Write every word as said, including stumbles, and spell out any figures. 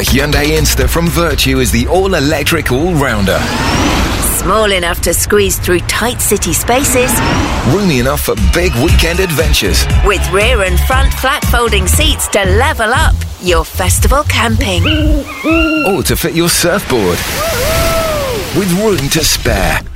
Hyundai Insta from Virtue is the all-electric all-rounder. Small enough to squeeze through tight city spaces. Roomy enough for big weekend adventures. With rear and front flat folding seats to level up your festival camping. Or to fit your surfboard. With room to spare.